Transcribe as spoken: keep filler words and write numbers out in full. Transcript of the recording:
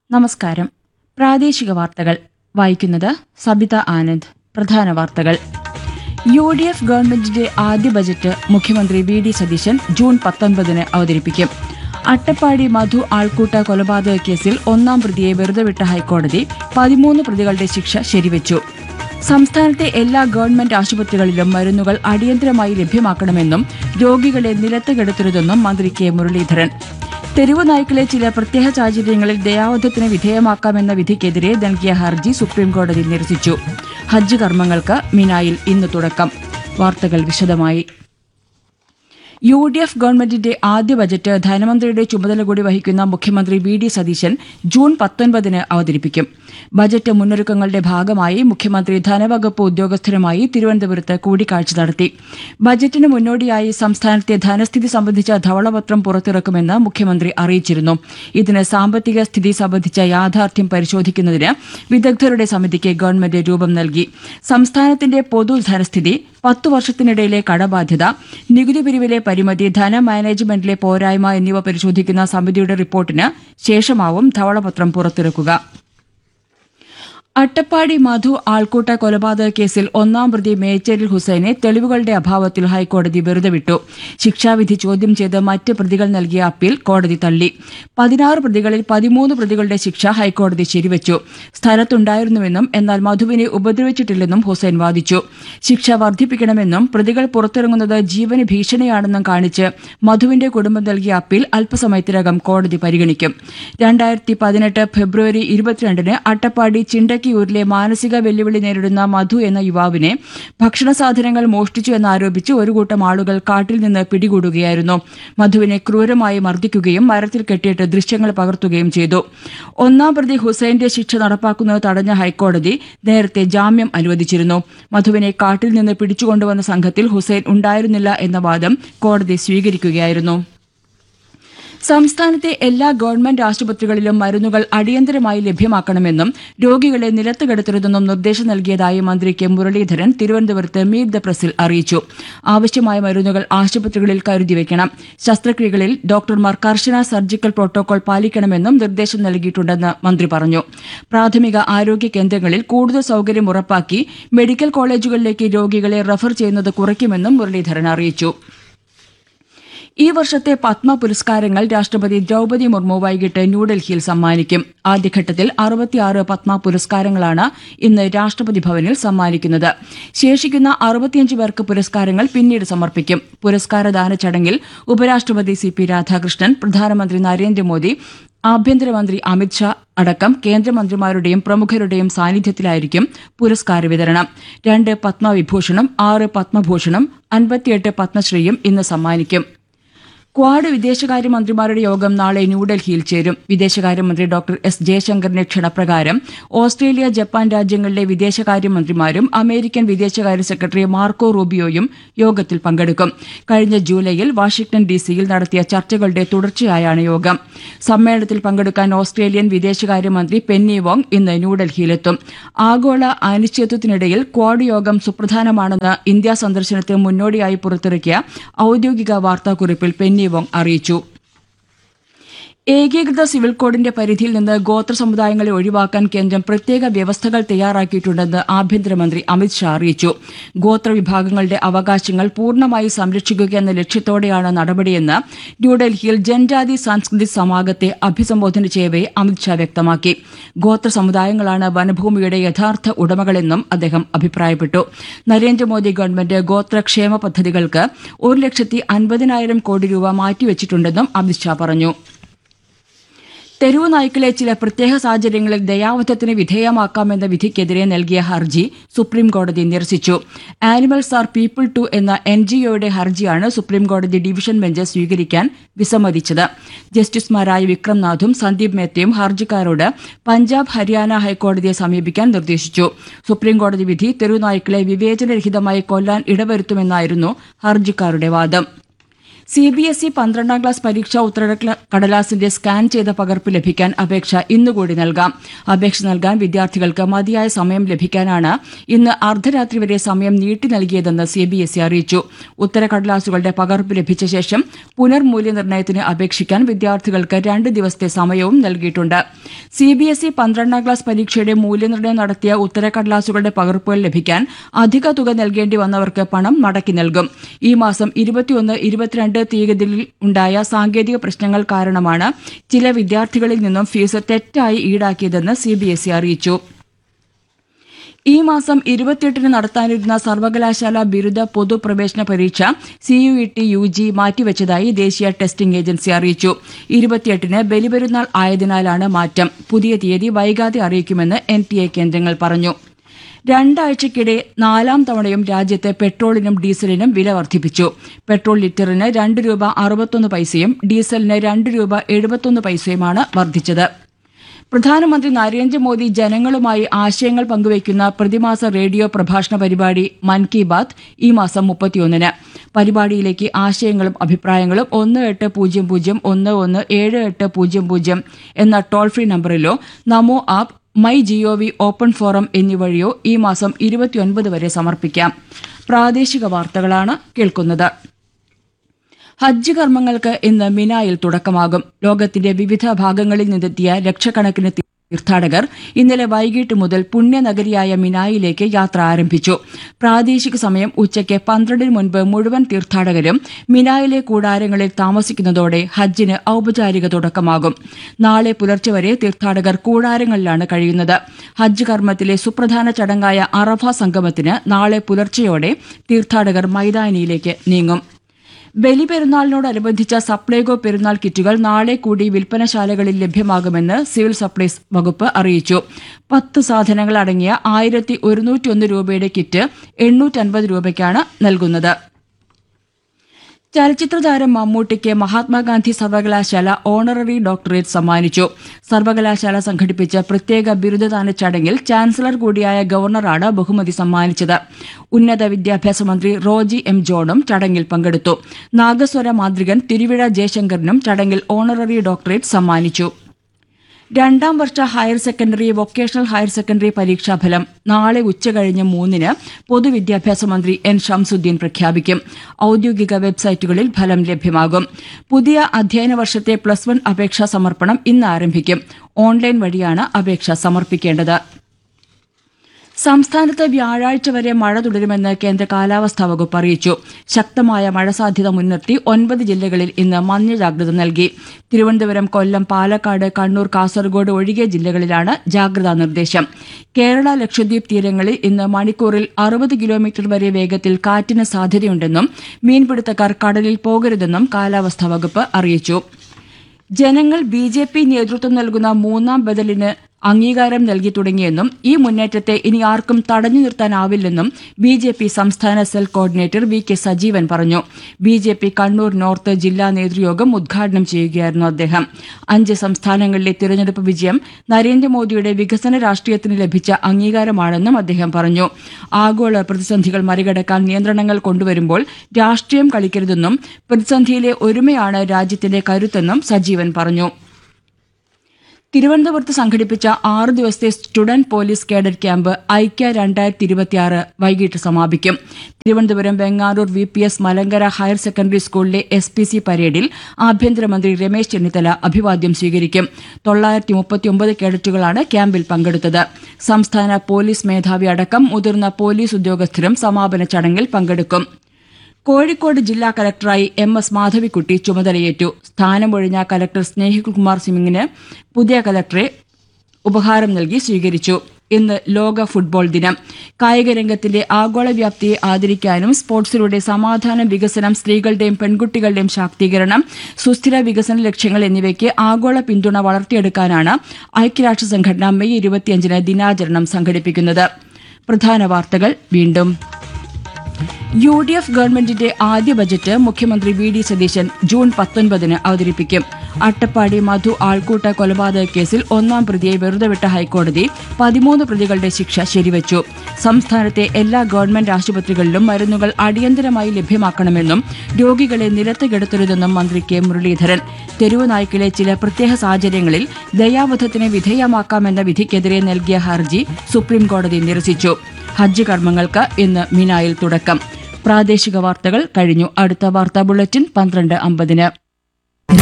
നമസ്കാരം. പ്രാദേശിക വാർത്തകൾ വായിക്കുന്നത് സബിത ആനന്ദ്. പ്രധാന വാർത്തകൾ. യു ഡി എഫ് ഗവൺമെന്റിന്റെ ആദ്യ ബജറ്റ് മുഖ്യമന്ത്രി വി ഡി സതീശൻ ജൂൺ പത്തൊൻപതിന് അവതരിപ്പിക്കും. അട്ടപ്പാടി മധു ആൾക്കൂട്ട കൊലപാതക കേസിൽ ഒന്നാം പ്രതിയെ വെറുതെ വിട്ട ഹൈക്കോടതി പതിമൂന്ന് പ്രതികളുടെ ശിക്ഷ ശരിവച്ചു. സംസ്ഥാനത്തെ എല്ലാ ഗവൺമെന്റ് ആശുപത്രികളിലും മരുന്നുകൾ അടിയന്തരമായി ലഭ്യമാക്കണമെന്നും രോഗികളെ നിലത്ത് കിടത്തരുതെന്നും മന്ത്രി കെ മുരളീധരൻ. തെരുവു നായ്ക്കളെ ചില പ്രത്യേക സാഹചര്യങ്ങളിൽ ദയാവധത്തിന് വിധേയമാക്കാമെന്ന വിധിക്കെതിരെ നൽകിയ ഹർജി സുപ്രീംകോടതി നിരസിച്ചു. ഹജ്ജ് കർമ്മങ്ങൾക്ക് മിനായിൽ ഇന്ന് തുടക്കം. വാർത്തകൾ വിശദമായി. യു ഡി എഫ് ഗവൺമെന്റിന്റെ ആദ്യ ബജറ്റ് ധനമന്ത്രിയുടെ ചുമതല കൂടി വഹിക്കുന്ന മുഖ്യമന്ത്രി വി ഡി സതീശൻ ജൂൺ പത്തൊൻപതിന് അവതരിപ്പിക്കും. ബജറ്റ് മുന്നൊരുക്കങ്ങളുടെ ഭാഗമായി മുഖ്യമന്ത്രി ധനവകുപ്പ് ഉദ്യോഗസ്ഥരുമായി തിരുവനന്തപുരത്ത് കൂടിക്കാഴ്ച നടത്തി. ബജറ്റിന് മുന്നോടിയായി സംസ്ഥാനത്തെ ധനസ്ഥിതി സംബന്ധിച്ച ധവളപത്രം പുറത്തിറക്കുമെന്ന് മുഖ്യമന്ത്രി അറിയിച്ചിരുന്നു. ഇതിന് സാമ്പത്തിക സ്ഥിതി സംബന്ധിച്ച യാഥാർത്ഥ്യം പരിശോധിക്കുന്നതിന് വിദഗ്ധരുടെ സമിതിക്ക് ഗവൺമെന്റ് രൂപം നൽകി. സംസ്ഥാനത്തിന്റെ പൊതു ധനസ്ഥിതി, പത്തു വർഷത്തിനിടയിലെ കടബാധ്യത, നികുതി പിരിവിലെ പരിമിതി, ധന മാനേജ്മെന്റിലെ പോരായ്മ എന്നിവ പരിശോധിക്കുന്ന സമിതിയുടെ റിപ്പോർട്ടിന് ശേഷമാവും ധവളപത്രം പുറത്തിറക്കുക. അട്ടപ്പാടി മധു ആൾക്കൂട്ട കൊലപാതക കേസിൽ ഒന്നാം പ്രതി മേച്ചേരിൽ ഹുസൈനെ തെളിവുകളുടെ അഭാവത്തിൽ ഹൈക്കോടതി വെറുതെ വിട്ടു. ശിക്ഷാവിധി ചോദ്യം ചെയ്ത് മറ്റ് പ്രതികൾ നൽകിയ അപ്പീൽ കോടതി തള്ളി. പതിനാറ് പ്രതികളിൽ പതിമൂന്ന് പ്രതികളുടെ ശിക്ഷ ഹൈക്കോടതി ശരിവച്ചു. സ്ഥലത്തുണ്ടായിരുന്നുവെന്നും എന്നാൽ മധുവിനെ ഉപദ്രവിച്ചിട്ടില്ലെന്നും ഹുസൈൻ വാദിച്ചു. ശിക്ഷ വർദ്ധിപ്പിക്കണമെന്നും പ്രതികൾ പുറത്തിറങ്ങുന്നത് ജീവന് ഭീഷണിയാണെന്നും കാണിച്ച് മധുവിന്റെ കുടുംബം നൽകിയ അപ്പീൽ അല്പസമയത്തിനകം കോടതി പരിഗണിക്കും. രണ്ടായിരത്തി പതിനെട്ട് ഫെബ്രുവരി ഇരുപത്തിരണ്ടിന് അട്ടപ്പാടി ചിണ്ടക്കി ൂരിലെ മാനസിക വെല്ലുവിളി നേരിടുന്ന മധു എന്ന യുവാവിനെ ഭക്ഷണ സാധനങ്ങൾ മോഷ്ടിച്ചു എന്നാരോപിച്ച് ഒരു കൂട്ടം ആളുകൾ കാട്ടിൽ നിന്ന് പിടികൂടുകയായിരുന്നു. മധുവിനെ ക്രൂരമായി മർദ്ദിക്കുകയും മരത്തിൽ കെട്ടിയിട്ട് ദൃശ്യങ്ങൾ പകർത്തുകയും ചെയ്തു. ഒന്നാം പ്രതി ഹുസൈന്റെ ശിക്ഷ നടപ്പാക്കുന്നത് തടഞ്ഞ ഹൈക്കോടതി നേരത്തെ ജാമ്യം അനുവദിച്ചിരുന്നു. മധുവിനെ കാട്ടിൽ നിന്ന് പിടിച്ചുകൊണ്ടുവന്ന സംഘത്തിൽ ഹുസൈൻ ഉണ്ടായിരുന്നില്ല എന്ന വാദം കോടതി സ്വീകരിക്കുകയായിരുന്നു. സംസ്ഥാനത്തെ എല്ലാ ഗവൺമെന്റ് ആശുപത്രികളിലും മരുന്നുകൾ അടിയന്തരമായി ലഭ്യമാക്കണമെന്നും രോഗികളെ നിലത്ത് കിടത്തരുതെന്നും നിർദ്ദേശം നൽകിയതായി മന്ത്രി കെ മുരളീധരൻ തിരുവനന്തപുരത്ത് മീറ്റ് ദ പ്രസിൽ അറിയിച്ചു. ആവശ്യമായ മരുന്നുകൾ ആശുപത്രികളിൽ കരുതിവെക്കണം. ശസ്ത്രക്രിയകളിൽ ഡോക്ടർമാർ കർശന സർജിക്കൽ പ്രോട്ടോകോൾ പാലിക്കണമെന്നും നിർദ്ദേശം നൽകിയിട്ടുണ്ടെന്ന് മന്ത്രി പറഞ്ഞു. പ്രാഥമിക ആരോഗ്യ കേന്ദ്രങ്ങളിൽ കൂടുതൽ സൌകര്യം ഉറപ്പാക്കി മെഡിക്കൽ കോളേജുകളിലേക്ക് രോഗികളെ റഫർ ചെയ്യുന്നത് കുറയ്ക്കുമെന്നും മുരളീധരൻ അറിയിച്ചു. ഈ വർഷത്തെ പത്മ പുരസ്കാരങ്ങൾ രാഷ്ട്രപതി ദ്രൌപദി മുർമു വൈകിട്ട് ന്യൂഡൽഹിയിൽ സമ്മാനിക്കും. ആദ്യഘട്ടത്തിൽ അറുപത്തിയാറ് പത്മ പുരസ്കാരങ്ങളാണ് ഇന്ന് രാഷ്ട്രപതി ഭവനിൽ സമ്മാനിക്കുന്നത്. ശേഷിക്കുന്ന അറുപത്തിയഞ്ച് പേർക്ക് പുരസ്കാരങ്ങൾ പിന്നീട് സമർപ്പിക്കും. പുരസ്കാരദാന ചടങ്ങിൽ ഉപരാഷ്ട്രപതി സി പി രാധാകൃഷ്ണൻ, പ്രധാനമന്ത്രി നരേന്ദ്രമോദി, ആഭ്യന്തരമന്ത്രി അമിത്ഷാ അടക്കം കേന്ദ്രമന്ത്രിമാരുടെയും പ്രമുഖരുടെയും സാന്നിധ്യത്തിലായിരിക്കും പുരസ്കാര വിതരണം. രണ്ട് പത്മവിഭൂഷണും ആറ് പത്മഭൂഷണും അൻപത്തിയെട്ട് പത്മശ്രീയും ഇന്ന് സമ്മാനിക്കും. ക്വാഡ് വിദേശകാര്യമന്ത്രിമാരുടെ യോഗം നാളെ ന്യൂഡൽഹിയിൽ ചേരും. വിദേശകാര്യമന്ത്രി ഡോക്ടർ എസ് ജയശങ്കറിന്റെ ക്ഷണപ്രകാരം ഓസ്ട്രേലിയ, ജപ്പാൻ രാജ്യങ്ങളിലെ വിദേശകാര്യമന്ത്രിമാരും അമേരിക്കൻ വിദേശകാര്യ സെക്രട്ടറി മാർക്കോ റൂബിയോയും യോഗത്തിൽ പങ്കെടുക്കും. കഴിഞ്ഞ ജൂലൈയിൽ വാഷിംഗ്ടൺ ഡിസിയിൽ നടത്തിയ ചർച്ചകളുടെ തുടർച്ചയായാണ് യോഗം. സമ്മേളനത്തിൽ പങ്കെടുക്കാൻ ഓസ്ട്രേലിയൻ വിദേശകാര്യമന്ത്രി പെന്നി വോങ് ഇന്ന് ന്യൂഡൽഹിയിലെത്തും. ആഗോള അനിശ്ചിതത്വത്തിനിടയിൽ ക്വാഡ് യോഗം സുപ്രധാനമാണെന്ന് ഇന്ത്യാ സന്ദർശനത്തിന് മുന്നോടിയായി പുറത്തിറക്കിയ ഔദ്യോഗിക വാർത്താക്കുറിപ്പിൽ പെന്നി വോങ് അറിയിച്ചു. ഏകീകൃത സിവിൽ കോഡിന്റെ പരിധിയിൽ നിന്ന് ഗോത്ര സമുദായങ്ങളെ ഒഴിവാക്കാൻ കേന്ദ്രം പ്രത്യേക വ്യവസ്ഥകൾ തയ്യാറാക്കിയിട്ടുണ്ടെന്ന് ആഭ്യന്തരമന്ത്രി അമിത്ഷാ അറിയിച്ചു. ഗോത്രവിഭാഗങ്ങളുടെ അവകാശങ്ങൾ പൂർണ്ണമായി സംരക്ഷിക്കുക എന്ന ലക്ഷ്യത്തോടെയാണ് നടപടിയെന്ന് ന്യൂഡൽഹിയിൽ ജൻജാതി സാംസ്കൃതിക് സമാഗത്തെ അഭിസംബോധന ചെയ്യവെ അമിത്ഷാ വ്യക്തമാക്കി. ഗോത്ര സമുദായങ്ങളാണ് വനഭൂമിയുടെ യഥാർത്ഥ ഉടമകളെന്നും അദ്ദേഹം അഭിപ്രായപ്പെട്ടു. നരേന്ദ്രമോദി ഗവൺമെന്റ് ഗോത്രക്ഷേമ പദ്ധതികൾക്ക് ഒരു ലക്ഷത്തി അൻപതിനായിരം കോടി രൂപ മാറ്റിവെച്ചിട്ടുണ്ടെന്നും അമിത്ഷാ പറഞ്ഞു. തെരുവു നായ്ക്കളെ ചില പ്രത്യേക സാഹചര്യങ്ങളിൽ ദയാവധത്തിന് വിധേയമാക്കാമെന്ന വിധിക്കെതിരെ നൽകിയ ഹർജി സുപ്രീംകോടതി നിരസിച്ചു. ആനിമൽസ് ആർ പീപ്പിൾ ടു എന്ന എൻ ജി ഒയുടെ ഹർജിയാണ് സുപ്രീംകോടതി ഡിവിഷൻ ബെഞ്ച് സ്വീകരിക്കാൻ വിസമ്മതിച്ചത്. ജസ്റ്റിസുമാരായ വിക്രംനാഥും സന്ദീപ് മേത്തയും ഹർജിക്കാരോട് പഞ്ചാബ്, ഹരിയാന ഹൈക്കോടതിയെ സമീപിക്കാൻ നിർദ്ദേശിച്ചു. സുപ്രീംകോടതി വിധി തെരുവുനായ്ക്കളെ വിവേചനരഹിതമായി കൊല്ലാൻ ഇടവരുത്തുമെന്നായിരുന്നു ഹർജിക്കാരുടെ വാദം. സി ബി എസ് ഇ പന്ത്രണ്ടാം ക്ലാസ് പരീക്ഷാ ഉത്തരക്കടലാസിന്റെ സ്കാൻ ചെയ്ത പകർപ്പ് ലഭിക്കാൻ അപേക്ഷ ഇന്നുകൂടി നൽകാം. അപേക്ഷ നൽകാൻ വിദ്യാർത്ഥികൾക്ക് മതിയായ സമയം ലഭിക്കാനാണ് ഇന്ന് അർദ്ധരാത്രി വരെ സമയം നീട്ടി നൽകിയതെന്ന് സി ബി എസ് ഇ അറിയിച്ചു. ഉത്തരക്കടലാസുകളുടെ പകർപ്പ് ലഭിച്ച ശേഷം പുനർമൂല്യനിർണ്ണയത്തിന് അപേക്ഷിക്കാൻ വിദ്യാർത്ഥികൾക്ക് രണ്ട് ദിവസത്തെ സമയവും നൽകിയിട്ടുണ്ട്. സി ബി എസ് ഇ പന്ത്രണ്ടാം ക്ലാസ് പരീക്ഷയുടെ മൂല്യനിർണ്ണയം നടത്തിയ ഉത്തരക്കടലാസുകളുടെ പകർപ്പുകൾ ലഭിക്കാൻ അധിക തുക നൽകേണ്ടി വന്നവർക്ക് പണം മടക്കി നൽകും. ഈ മാസം ഇരുപത്തിയൊന്ന് ഇരുപത്തിരണ്ട് തീയതികളിൽ ഉണ്ടായ സാങ്കേതിക പ്രശ്നങ്ങൾ കാരണമാണ് ചില വിദ്യാർത്ഥികളിൽ നിന്നും ഫീസ് തെറ്റായി ഈടാക്കിയതെന്ന് സി ബി എസ് ഇ അറിയിച്ചു. ഈ മാസം ഇരുപത്തിയെട്ടിന് നടത്താനിരുന്ന സർവകലാശാല ബിരുദ പൊതുപ്രവേശന പരീക്ഷ C U E T U G മാറ്റിവെച്ചതായി ദേശീയ ടെസ്റ്റിംഗ് ഏജൻസി അറിയിച്ചു. ഇരുപത്തിയെട്ടിന് ബലിപെരുന്നാൾ ആയതിനാലാണ് മാറ്റം. പുതിയ തീയതി വൈകാതെ അറിയിക്കുമെന്ന് എൻ ടി എ കേന്ദ്രങ്ങൾ പറഞ്ഞു. രണ്ടാഴ്ചയ്ക്കിടെ നാലാം തവണയും രാജ്യത്ത് പെട്രോളിനും ഡീസലിനും വില വർദ്ധിപ്പിച്ചു. പെട്രോൾ ലിറ്ററിന് രണ്ട് രൂപ അറുപത്തൊന്ന് പൈസയും ഡീസലിന് രണ്ട് രൂപ എഴുപത്തൊന്ന് പൈസയുമാണ് വർദ്ധിച്ചത്. പ്രധാനമന്ത്രി നരേന്ദ്രമോദി ജനങ്ങളുമായി ആശയങ്ങൾ പങ്കുവയ്ക്കുന്ന പ്രതിമാസ റേഡിയോ പ്രഭാഷണ പരിപാടി മൻ കി ബാത് ഈ മാസം മുപ്പത്തിയൊന്നിന്. പരിപാടിയിലേക്ക് ആശയങ്ങളും അഭിപ്രായങ്ങളും ഒന്ന് എട്ട് പൂജ്യം പൂജ്യം ഒന്ന് ഒന്ന് ഏഴ് എട്ട് പൂജ്യം പൂജ്യം എന്ന toll free നമ്പറിലോ Namo app, my G O V open forum എന്നിവഴിയോ ഈ മാസം ഇരുപത്തിയൊൻപത് വരെ സമർപ്പിക്കാം. പ്രാദേശിക വാർത്തകളാണ് കേൾക്കുന്നത്. ഹജ്ജ് കർമ്മങ്ങൾക്ക് ഇന്ന് മിനായിൽ തുടക്കമാകും. ലോകത്തിന്റെ വിവിധ ഭാഗങ്ങളിൽ നിന്നെത്തിയ ലക്ഷക്കണക്കിന് തീർത്ഥാടകർ ഇന്നലെ വൈകിട്ട് മുതൽ പുണ്യനഗരിയായ മിനായിലേക്ക് യാത്ര ആരംഭിച്ചു. പ്രാദേശിക സമയം ഉച്ചയ്ക്ക് പന്ത്രണ്ടിന് മുൻപ് മുഴുവൻ തീർത്ഥാടകരും മിനായിലെ കൂടാരങ്ങളിൽ താമസിക്കുന്നതോടെ ഹജ്ജിന് ഔപചാരിക തുടക്കമാകും. നാളെ പുലർച്ചെ വരെ തീർത്ഥാടകർ കൂടാരങ്ങളിലാണ് കഴിയുന്നത്. ഹജ്ജ് കർമ്മത്തിലെ സുപ്രധാന ചടങ്ങായ അറഫ സംഗമത്തിന് നാളെ പുലർച്ചെയോടെ തീർത്ഥാടകർ മൈതാനിയിലേക്ക് നീങ്ങും. ബലിപെരുന്നാളിനോടനുബന്ധിച്ച സപ്ലൈകോ പെരുന്നാൾ കിറ്റുകൾ നാളെ കൂടി വിൽപ്പനശാലകളിൽ ലഭ്യമാകുമെന്ന് സിവിൽ സപ്ലൈസ് വകുപ്പ് അറിയിച്ചു. പത്ത് സാധനങ്ങൾ അടങ്ങിയ ആയിരത്തി ഒരുന്നൂറ്റിയൊന്ന് രൂപയുടെ കിറ്റ് എണ്ണൂറ്റൻപത് രൂപയ്ക്കാണ് നൽകുന്നത്. ചലച്ചിത്രതാരം മമ്മൂട്ടിക്ക് മഹാത്മാഗാന്ധി സർവകലാശാല ഓണററി ഡോക്ടറേറ്റ് സമ്മാനിച്ചു. സർവകലാശാല സംഘടിപ്പിച്ച പ്രത്യേക ബിരുദദാന ചടങ്ങിൽ ചാൻസലർ കൂടിയായ ഗവർണറാണ് ബഹുമതി സമ്മാനിച്ചത്. ഉന്നത വിദ്യാഭ്യാസ മന്ത്രി റോജി എം ജോണും ചടങ്ങിൽ പങ്കെടുത്തു. നാഗസ്വര മാന്ത്രികൻ തിരുവിഴ ജയശങ്കറിനും ചടങ്ങിൽ ഓണററി ഡോക്ടറേറ്റ് സമ്മാനിച്ചു. രണ്ടാം വർഷ higher secondary, vocational higher secondary പരീക്ഷാഫലം നാളെ ഉച്ചകഴിഞ്ഞ് മൂന്നിന് പൊതുവിദ്യാഭ്യാസ മന്ത്രി എൻ ഷംസുദ്ദീൻ പ്രഖ്യാപിക്കും. ഔദ്യോഗിക വെബ്സൈറ്റുകളിൽ ഫലം ലഭ്യമാകും. പുതിയ അധ്യയന വർഷത്തെ പ്ലസ് വൺ അപേക്ഷാ സമർപ്പണം ഇന്ന് ആരംഭിക്കും. ഓൺലൈൻ വഴിയാണ് അപേക്ഷ സമർപ്പിക്കേണ്ടത്. സംസ്ഥാനത്ത് വ്യാഴാഴ്ച വരെ മഴ തുടരുമെന്ന് കേന്ദ്ര കാലാവസ്ഥാ വകുപ്പ് അറിയിച്ചു. ശക്തമായ മഴ സാധ്യത മുൻനിർത്തി ഒൻപത് ജില്ലകളിൽ ഇന്ന് മഞ്ഞ ജാഗ്രത നൽകി. തിരുവനന്തപുരം, കൊല്ലം, പാലക്കാട്, കണ്ണൂർ, കാസർഗോഡ് ഒഴികെ ജില്ലകളിലാണ് ജാഗ്രതാ നിർദ്ദേശം. കേരള, ലക്ഷദ്വീപ് തീരങ്ങളിൽ ഇന്ന് മണിക്കൂറിൽ അറുപത് കിലോമീറ്റർ വരെ വേഗത്തിൽ കാറ്റിന് സാധ്യതയുണ്ടെന്നും മീൻപിടുത്തക്കാർ കടലിൽ പോകരുതെന്നും കാലാവസ്ഥാ വകുപ്പ് അറിയിച്ചു. ജനങ്ങൾ ബി ജെ പി നേതൃത്വം നൽകുന്ന മൂന്നാം ബദലിന് അംഗീകാരം നൽകി തുടങ്ങിയെന്നും ഈ മുന്നേറ്റത്തെ ഇനി ആർക്കും തടഞ്ഞു നിർത്താനാവില്ലെന്നും ബി ജെ പി സംസ്ഥാന cell coordinator V K Sajeevan പറഞ്ഞു. B J P Kannur north ജില്ലാ നേതൃയോഗം ഉദ്ഘാടനം ചെയ്യുകയായിരുന്നു അദ്ദേഹം. അഞ്ച് സംസ്ഥാനങ്ങളിലെ തിരഞ്ഞെടുപ്പ് വിജയം നരേന്ദ്രമോദിയുടെ വികസന രാഷ്ട്രീയത്തിന് ലഭിച്ച അംഗീകാരമാണെന്നും അദ്ദേഹം പറഞ്ഞു. ആഗോള പ്രതിസന്ധികൾ മറികടക്കാൻ നിയന്ത്രണങ്ങൾ കൊണ്ടുവരുമ്പോൾ രാഷ്ട്രീയം കളിക്കരുതെന്നും പ്രതിസന്ധിയിലെ ഒരുമയാണ് രാജ്യത്തിന്റെ കരുത്തെന്നും സജീവൻ പറഞ്ഞു. തിരുവനന്തപുരത്ത് സംഘടിപ്പിച്ച ആറ് ദിവസത്തെ സ്റ്റുഡന്റ് പോലീസ് കേഡറ്റ് ക്യാമ്പ് ഐക്യ രണ്ടായിരത്തി ഇരുപത്തിയാറ് വൈകിട്ട് സമാപിക്കും. Thiruvananthapuram Venganoor V P S Malankara higher secondary സ്കൂളിലെ എസ് പി സി പരേഡിൽ ആഭ്യന്തരമന്ത്രി രമേശ് ചെന്നിത്തല അഭിവാദ്യം സ്വീകരിക്കും. തൊള്ളായിരത്തി മുപ്പത്തിയൊമ്പത് കേഡറ്റുകളാണ് ക്യാമ്പിൽ പങ്കെടുത്തത്. സംസ്ഥാന പോലീസ് മേധാവി അടക്കം മുതിർന്ന പോലീസ് ഉദ്യോഗസ്ഥരും സമാപന ചടങ്ങിൽ പങ്കെടുക്കും. കോഴിക്കോട് ജില്ലാ കലക്ടറായി എം എസ് മാധവിക്കുട്ടി ചുമതലയേറ്റു. സ്ഥാനമൊഴിഞ്ഞ കലക്ടർ സ്നേഹിൽകുമാർ സിംഗിന് പുതിയ കലക്ടറെ ഉപഹാരം നൽകി സ്വീകരിച്ചു. ഇന്ന് ലോക ഫുട്ബോൾ ദിനം. കായികരംഗത്തിന്റെ ആഗോള വ്യാപ്തിയെ ആദരിക്കാനും സ്പോർട്സിലൂടെ സമാധാനം, വികസനം, സ്ത്രീകളുടെയും പെൺകുട്ടികളുടെയും ശാക്തീകരണം, സുസ്ഥിര വികസന ലക്ഷ്യങ്ങൾ എന്നിവയ്ക്ക് ആഗോള പിന്തുണ വളർത്തിയെടുക്കാനാണ് ഐക്യരാഷ്ട്ര സംഘടന മെയ് ഇരുപത്തിയഞ്ചിന് ദിനാചരണം സംഘടിപ്പിക്കുന്നത്. പ്രധാന വാർത്തകൾ വീണ്ടും. യു ഡി എഫ് ഗവൺമെന്റിന്റെ ആദ്യ ബജറ്റ് മുഖ്യമന്ത്രി വി ഡി സതീശൻ ജൂൺ പത്തൊൻപതിന് അവതരിപ്പിക്കും. അട്ടപ്പാടി മധു ആൾക്കൂട്ട കൊലപാതക കേസിൽ ഒന്നാം പ്രതിയെ വെറുതെ വിട്ട ഹൈക്കോടതി പതിമൂന്ന് പ്രതികളുടെ ശിക്ഷ ശരിവച്ചു. സംസ്ഥാനത്തെ എല്ലാ ഗവൺമെന്റ് ആശുപത്രികളിലും മരുന്നുകൾ അടിയന്തരമായി ലഭ്യമാക്കണമെന്നും രോഗികളെ നിലത്ത് കിടത്തരുതെന്നും മന്ത്രി കെ മുരളീധരൻ. തെരുവു നായ്ക്കളെ ചില പ്രത്യേക സാഹചര്യങ്ങളിൽ ദയാവധത്തിന് വിധേയമാക്കാമെന്ന വിധിക്കെതിരെ നൽകിയ ഹർജി സുപ്രീംകോടതി നിരസിച്ചു. ഹജ്ജ് കർമ്മങ്ങൾക്ക് ഇന്ന് മിനായിൽ തുടക്കം. പ്രാദേശിക വാർത്തകൾ കഴിഞ്ഞു. അടുത്ത വാർത്താ ബുള്ളറ്റിൻ പന്ത്രണ്ട് അമ്പതിന്.